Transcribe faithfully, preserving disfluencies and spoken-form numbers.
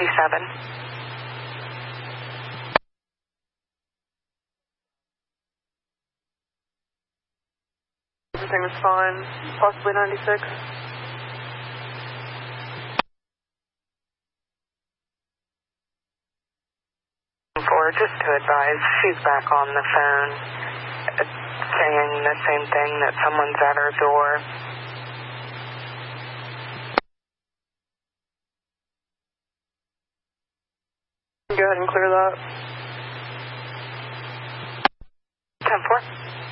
fifty-seven. Everything was fine. Possibly ninety-six. For just to advise, she's back on the phone uh, saying the same thing, that someone's at her door. Go ahead and clear that. ten four.